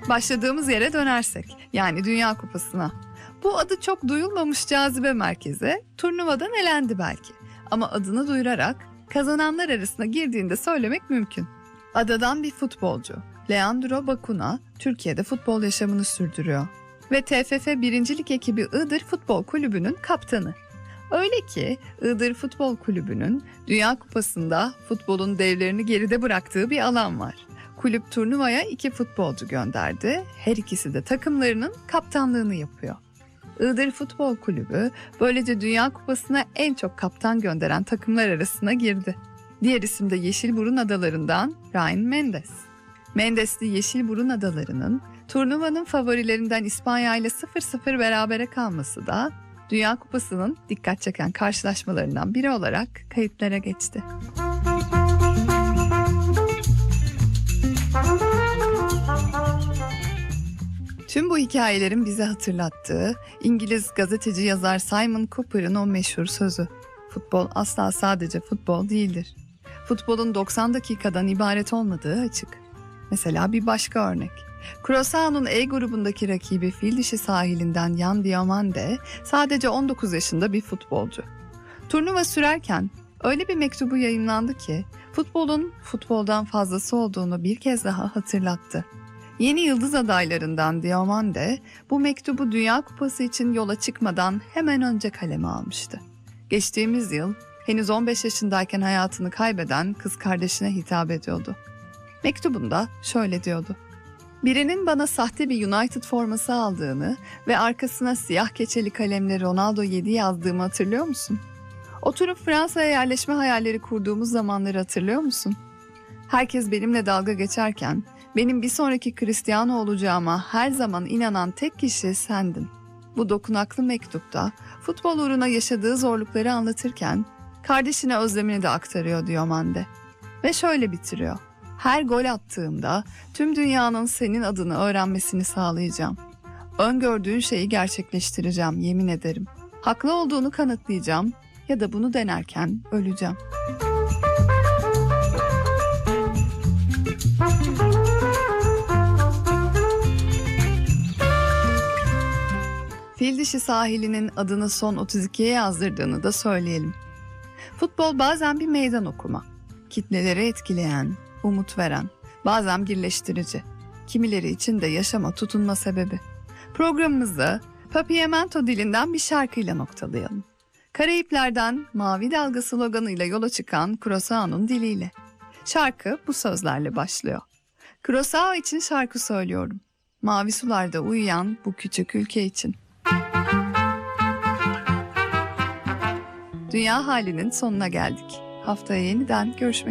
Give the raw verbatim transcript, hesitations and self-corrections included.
Başladığımız yere dönersek, yani Dünya Kupası'na. Bu adı çok duyulmamış cazibe merkezi turnuvadan elendi belki. Ama adını duyurarak kazananlar arasına girdiğinde söylemek mümkün. Adadan bir futbolcu, Leandro Bacuna, Türkiye'de futbol yaşamını sürdürüyor. Ve T F F birincilik ekibi Iğdır Futbol Kulübü'nün kaptanı. Öyle ki Iğdır Futbol Kulübü'nün Dünya Kupası'nda futbolun devlerini geride bıraktığı bir alan var. Kulüp turnuvaya iki futbolcu gönderdi. Her ikisi de takımlarının kaptanlığını yapıyor. Iğdır Futbol Kulübü böylece Dünya Kupası'na en çok kaptan gönderen takımlar arasına girdi. Diğer isim de Yeşilburun Adaları'ndan Ryan Mendes. Mendesli Yeşilburun Adaları'nın turnuvanın favorilerinden İspanya ile sıfır sıfır berabere kalması da Dünya Kupası'nın dikkat çeken karşılaşmalarından biri olarak kayıtlara geçti. Tüm bu hikayelerin bize hatırlattığı İngiliz gazeteci yazar Simon Cooper'ın o meşhur sözü: futbol asla sadece futbol değildir. Futbolun doksan dakikadan ibaret olmadığı açık. Mesela bir başka örnek. Curaçao'nun E grubundaki rakibi Fildişi sahilinden Yan Diomande sadece on dokuz yaşında bir futbolcu. Turnuva sürerken öyle bir mektubu yayımlandı ki futbolun futboldan fazlası olduğunu bir kez daha hatırlattı. Yeni yıldız adaylarından Diomande bu mektubu Dünya Kupası için yola çıkmadan hemen önce kaleme almıştı. Geçtiğimiz yıl henüz on beş yaşındayken hayatını kaybeden kız kardeşine hitap ediyordu. Mektubunda şöyle diyordu: "Birinin bana sahte bir United forması aldığını ve arkasına siyah keçeli kalemle Ronaldo yedi yazdığımı hatırlıyor musun? Oturup Fransa'ya yerleşme hayalleri kurduğumuz zamanları hatırlıyor musun? Herkes benimle dalga geçerken benim bir sonraki Cristiano olacağıma her zaman inanan tek kişi sendin." Bu dokunaklı mektupta futbol uğruna yaşadığı zorlukları anlatırken kardeşine özlemini de aktarıyor Diomande. Ve şöyle bitiriyor: "Her gol attığımda tüm dünyanın senin adını öğrenmesini sağlayacağım. Öngördüğün şeyi gerçekleştireceğim, yemin ederim. Haklı olduğunu kanıtlayacağım ya da bunu denerken öleceğim." Fildişi sahilinin adını son otuz ikiye yazdırdığını da söyleyelim. Futbol bazen bir meydan okuma. Kitleleri etkileyen, umut veren, bazen birleştirici. Kimileri için de yaşama tutunma sebebi. Programımızı Papiamento dilinden bir şarkıyla noktalayalım. Karayipler'den Mavi Dalga sloganıyla yola çıkan Curaçao'nun diliyle. Şarkı bu sözlerle başlıyor: "Curaçao için şarkı söylüyorum. Mavi sularda uyuyan bu küçük ülke için." Dünya halinin sonuna geldik. Haftaya yeniden görüşmek